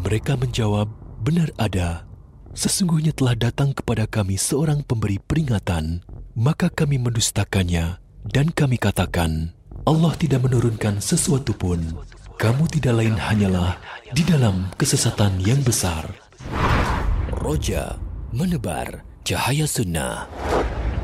Mereka menjawab, benar ada. Sesungguhnya telah datang kepada kami seorang pemberi peringatan. Maka kami mendustakannya dan kami katakan, Allah tidak menurunkan sesuatu pun. Kamu tidak lain hanyalah di dalam kesesatan yang besar. Roja, menebar cahaya sunnah.